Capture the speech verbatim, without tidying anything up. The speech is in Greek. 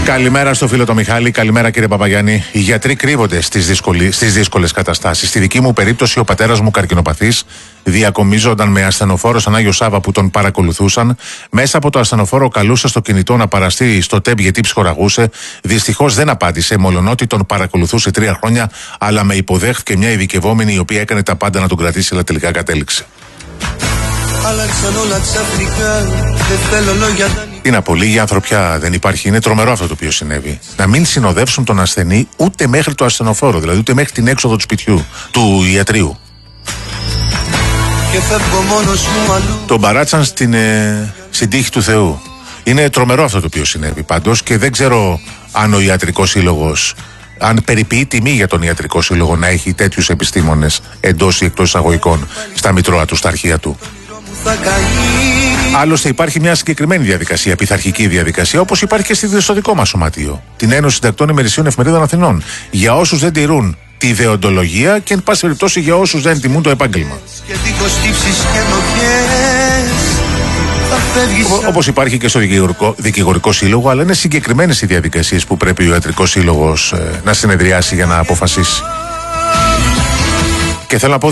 Καλημέρα στο φίλο το Μιχάλη, καλημέρα κύριε Παπαγιάννη. Οι γιατροί κρύβονται στις, δύσκολη, στις δύσκολες καταστάσεις. Στη δική μου περίπτωση, ο πατέρας μου καρκινοπαθής διακομίζονταν με ασθενοφόρο σαν Άγιο Σάββα που τον παρακολουθούσαν. Μέσα από το ασθενοφόρο καλούσε στο κινητό να παραστεί στο ΤΕΠ γιατί ψυχοραγούσε. Δυστυχώς δεν απάντησε, μολονότι τον παρακολουθούσε τρία χρόνια, αλλά με υποδέχθηκε μια ειδικευόμενη η οποία έκανε τα πάντα να τον κρατήσει, αλλά τελικά κατέληξε. Είναι πολύ, η ανθρωπιά δεν υπάρχει. Είναι τρομερό αυτό το οποίο συνέβη. Να μην συνοδεύσουν τον ασθενή ούτε μέχρι το ασθενοφόρο, δηλαδή ούτε μέχρι την έξοδο του σπιτιού, του ιατρίου. Τον παράτσαν στην, ε, στην τύχη του Θεού. Είναι τρομερό αυτό το οποίο συνέβη πάντως και δεν ξέρω αν ο Ιατρικός Σύλλογος, αν περιποιεί τιμή για τον Ιατρικό Σύλλογο να έχει τέτοιους επιστήμονες εντός ή εκτός εισαγωγικών στα μητρώα του, στα αρχεία του. Άλλωστε υπάρχει μια συγκεκριμένη διαδικασία, πειθαρχική διαδικασία, όπως υπάρχει και στο δικό μας σωματείο, την Ένωση Συντακτών Ημερησίων Εφημερίδων Αθηνών, για όσους δεν τηρούν τη δεοντολογία και εν πάση περιπτώσει για όσους δεν τιμούν το επάγγελμα. Όπως υπάρχει και στο δικηγορικό, δικηγορικό σύλλογο, αλλά είναι συγκεκριμένες οι διαδικασίες που πρέπει ο Ιατρικός Σύλλογος ε, να συνεδριάσει για να αποφασίσει. Και θέλω να πω